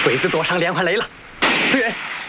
鬼子躲上连环雷了，支援。